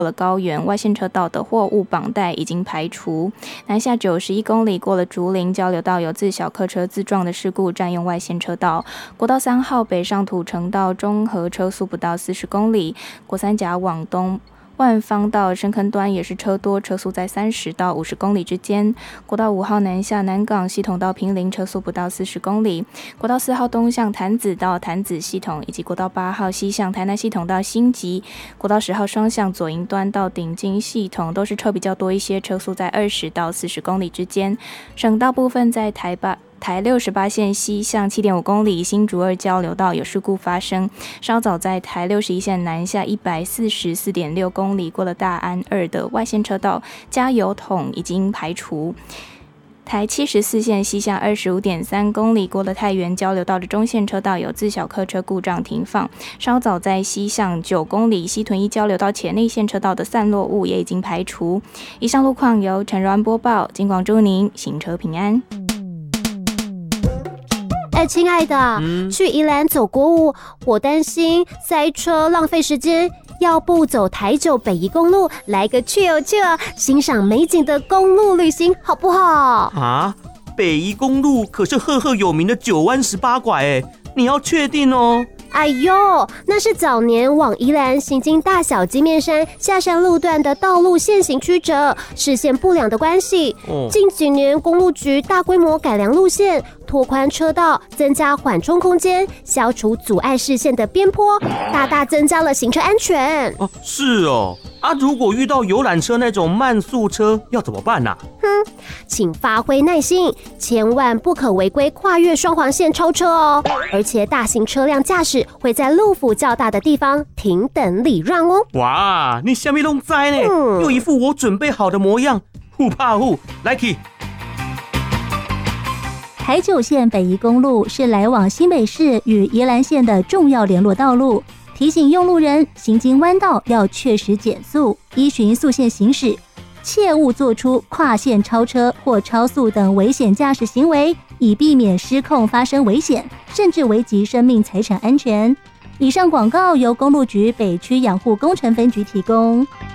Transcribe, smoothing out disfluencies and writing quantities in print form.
了高原外线车道的货物绑带已经排除。南下91公里过了竹林交流道有自小客车自撞的事故，占用外线车道。国道3号北上土城到中和车速不到40公里。国三甲往东万方到深坑端也是车多，车速在30到50公里之间。国道5号南下南港系统到坪林，车速不到40公里。国道4号东向潭子到潭子系统，以及国道8号西向台南系统到新集。国道10号双向左营端到顶金系统都是车比较多一些，车速在20到40公里之间。省道部分在台68线西向7.5公里新竹2交流道有事故发生，稍早在台61线南下144.6公里过了大安2的外线车道加油桶已经排除。台74线西向25.3公里过了太原交流道的中线车道有自小客车故障停放，稍早在西向9公里西屯1交流道前内线车道的散落物也已经排除。以上路况由陈柔安播报，金广祝您行车平安。 亲爱的，去宜兰走国五，我担心塞车浪费时间，要不走台9北宜公路，来个chill欣赏美景的公路旅行，好不好？ 啊，北宜公路可是赫赫有名的9弯18拐你要确定哦。 哎呦，那是早年往宜兰行经大小金面山下山路段的道路限行曲折，视线不良的关系。近几年公路局大规模改良路线，拓宽车道，增加缓冲空间，消除阻碍视线的边坡，大大增加了行车安全。 是哦。如果遇到游览车那种慢速车要怎么办啊？ 请发挥耐心，千万不可违规跨越双黄线超车哦。而且大型车辆驾驶会在路幅较大的地方停等礼让哦。 哇，你什么都知呢？又一副我准备好的模样，不怕虎，来去。 台9线北宜公路是来往新北市与宜兰县的重要联络道路，提醒用路人行经弯道要确实减速，依循速线行驶，切勿做出跨线超车或超速等危险驾驶行为，以避免失控发生危险，甚至危及生命财产安全。以上广告由公路局北区养护工程分局提供。